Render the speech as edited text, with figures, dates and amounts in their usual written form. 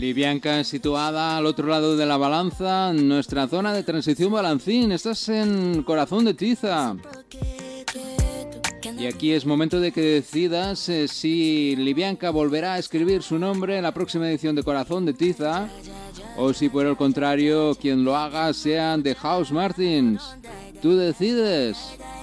Libianca, situada al otro lado de la balanza, nuestra zona de transición balancín. Estás en Corazón de Tiza. Y aquí es momento de que decidas si Libianca volverá a escribir su nombre en la próxima edición de Corazón de Tiza o si por el contrario quien lo haga sean The House Martins. Tú decides.